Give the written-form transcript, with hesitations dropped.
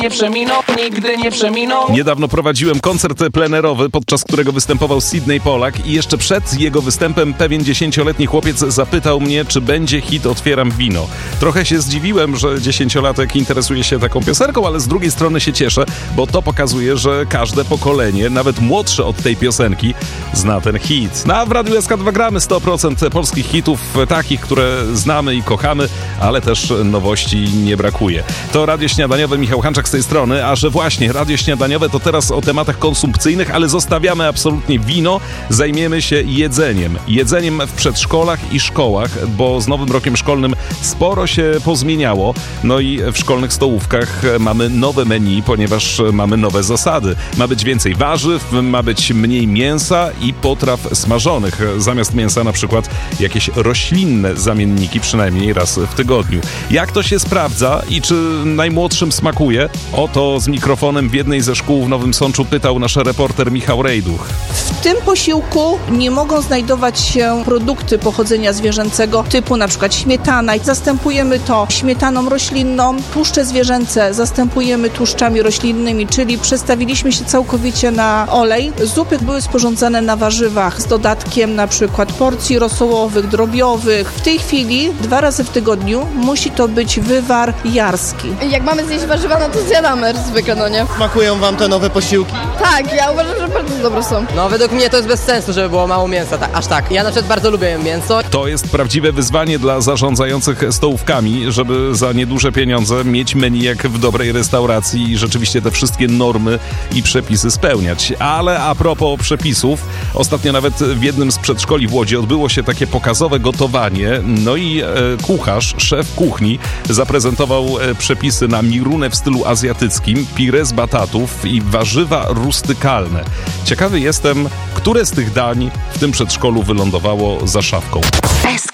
nie przeminął, nigdy nie przeminął. Niedawno prowadziłem koncert plenerowy, podczas którego występował Sydney Polak i jeszcze przed jego występem pewien 10-letni chłopiec zapytał mnie, czy będzie hit Otwieram wino. Trochę się zdziwiłem, że 10-latek interesuje się taką piosenką, ale z drugiej strony się cieszę, bo to pokazuje, że każde pokolenie, nawet młodsze od tej piosenki, zna ten hit. A w Radiu SK2 gramy 100% polskich hitów, takich, które znamy i kochamy, ale też nowości nie brakuje. To Radio Śniadaniowe, Michał Hanczak z tej strony, a że właśnie Radio Śniadaniowe to teraz o tematach konsumpcyjnych, ale zostawiamy absolutnie wino, zajmiemy się jedzeniem. Jedzeniem w przedszkolach i szkołach, bo z nowym rokiem szkolnym sporo się pozmieniało. No i w szkolnych stołówkach mamy nowe menu, ponieważ mamy nowe zasady. Ma być więcej warzyw, ma być mniej mięsa i potraw smażonych. Zamiast mięsa na przykład jakieś roślinne zamienniki, przynajmniej raz w tygodniu. Jak to się sprawdza i czy najmłodszym smakuje? O to z mikrofonem w jednej ze szkół w Nowym Sączu pytał nasz reporter Michał Rejduch. W tym posiłku nie mogą znajdować się produkty pochodzenia zwierzęcego typu na przykład śmietana. Zastępujemy to śmietaną roślinną, tłuszcze zwierzęce zastępujemy tłuszczami roślinnymi, czyli przestawiliśmy się całkowicie na olej. Zupy były sporządzane na warzywach z dodatkiem na przykład porcji rosołowych, drobiowych. W tej chwili 2 razy w tygodniu musi to być wywar jarski. Jak mamy zjeść warzywa, no to zjadamy zwykle, no nie? Smakują wam te nowe posiłki? Tak, ja uważam, że bardzo dobre są. No według mnie to jest bez sensu, żeby było mało mięsa, aż tak. Ja na przykład bardzo lubię mięso. To jest prawdziwe wyzwanie dla zarządzających stołówkami, żeby za nieduże pieniądze mieć menu jak w dobrej restauracji i rzeczywiście te wszystkie normy i przepisy spełniać. Ale a propos przepisów, ostatnio nawet w jednym z przedszkoli w Łodzi odbyło się takie pokazowe gotowanie, no i kucharz, szef kuchni zaprezentował przepisy na mirunę w stylu azjatyckim, pire z batatów i warzywa rustykalne. Ciekawy jestem, które z tych dań w tym przedszkolu wylądowało za szafką.